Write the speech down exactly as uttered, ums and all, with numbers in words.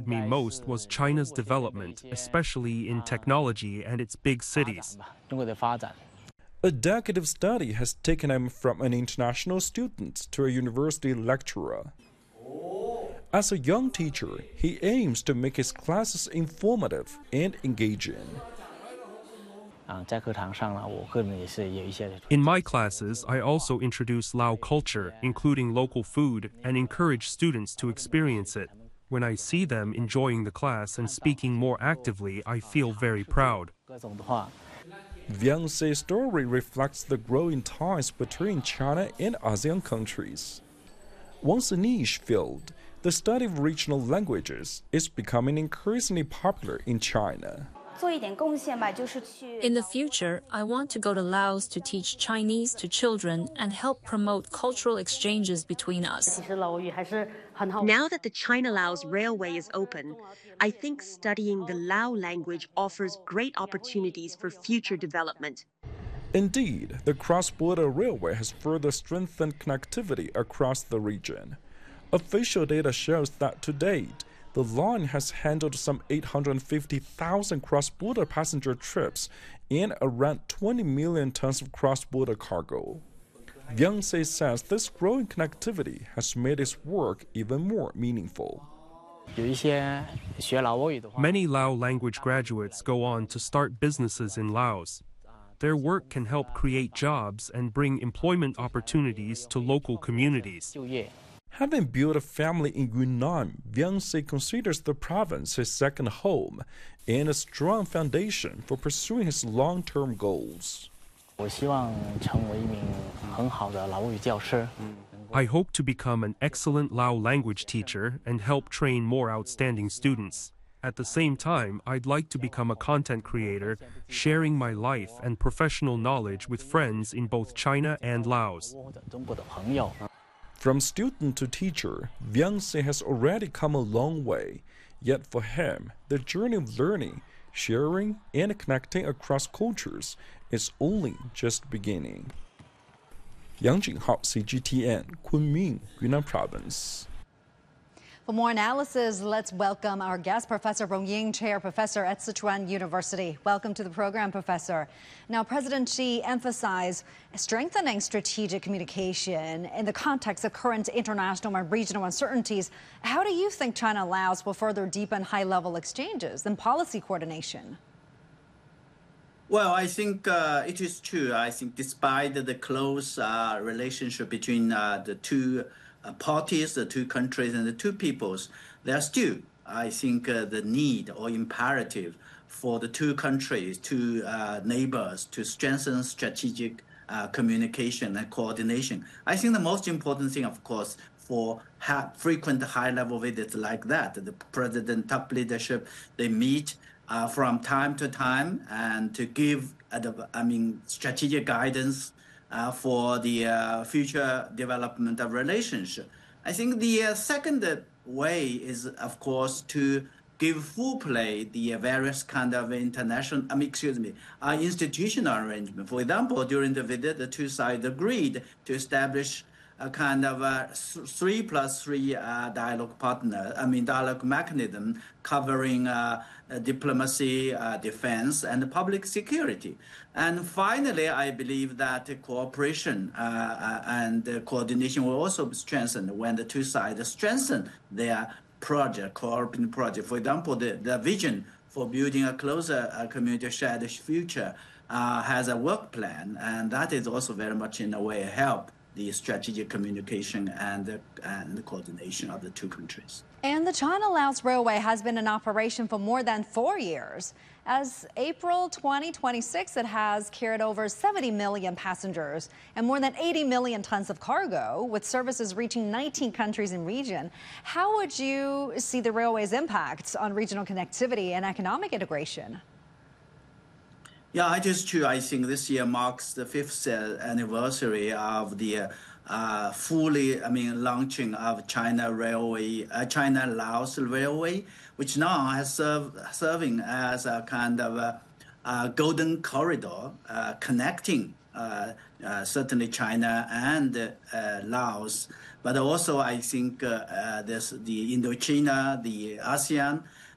me most was China's development, especially in technology and its big cities. A decade of study has taken him from an international student to a university lecturer. As a young teacher, he aims to make his classes informative and engaging. In my classes, I also introduce Lao culture, including local food, and encourage students to experience it. When I see them enjoying the class and speaking more actively, I feel very proud. Viang Sei's story reflects the growing ties between China and ASEAN countries. Once a niche field, the study of regional languages is becoming increasingly popular in China. In the future, I want to go to Laos to teach Chinese to children and help promote cultural exchanges between us. Now that the China-Laos Railway is open, I think studying the Lao language offers great opportunities for future development. Indeed, the cross-border railway has further strengthened connectivity across the region. Official data shows that to date, the line has handled some eight hundred fifty thousand cross-border passenger trips and around twenty million tons of cross-border cargo. Viang Sei says this growing connectivity has made his work even more meaningful. Many Lao language graduates go on to start businesses in Laos. Their work can help create jobs and bring employment opportunities to local communities. Having built a family in Yunnan, Viang Sei considers the province his second home and a strong foundation for pursuing his long-term goals. I hope to become an excellent Lao language teacher and help train more outstanding students. At the same time, I'd like to become a content creator, sharing my life and professional knowledge with friends in both China and Laos. From student to teacher, Viang Sei has already come a long way. Yet for him, the journey of learning, sharing, and connecting across cultures is only just beginning. Yang Jinghao, C G T N, Kunming, Yunnan Province. For more analysis, let's welcome our guest, Professor Rong Ying, Chair Professor at Sichuan University. Welcome to the program, Professor. Now, President Xi emphasized strengthening strategic communication in the context of current international and regional uncertainties. How do you think China and Laos will further deepen high-level exchanges and policy coordination? Well, I think uh, it is true. I think despite the close uh, relationship between uh, the two Uh, parties, the two countries, and the two peoples, there are still, I think, uh, the need or imperative for the two countries, two uh, neighbors, to strengthen strategic uh, communication and coordination. I think the most important thing, of course, for ha frequent high-level visits like that, the president, top leadership, they meet uh, from time to time and to give, uh, I mean, strategic guidance Uh, for the uh, future development of relationship. I think the uh, second way is, of course, to give full play the uh, various kind of international, I mean, excuse me, uh, institutional arrangement. For example, during the visit, the two sides agreed to establish a kind of a three plus three uh, dialogue partner, I mean, dialogue mechanism covering uh, uh, diplomacy, uh, defense, and public security. And finally, I believe that cooperation uh, uh, and uh, coordination will also be strengthened when the two sides strengthen their project, cooperating project. For example, the, the vision for building a closer uh, community shared future uh, has a work plan, and that is also very much in a way help the strategic communication and the, and the coordination of the two countries. And the China-Laos Railway has been in operation for more than four years. As April twenty twenty-six, it has carried over seventy million passengers and more than eighty million tons of cargo, with services reaching nineteen countries in region. How would you see the railway's impact on regional connectivity and economic integration? Yeah, it is true. I think this year marks the fifth uh, anniversary of the uh, uh, fully, I mean, launching of China Railway, uh, China-Laos Railway, which now has served serving as a kind of a, a golden corridor uh, connecting uh, uh, certainly China and uh, Laos But also, I think uh, uh, there's the Indochina, the ASEAN,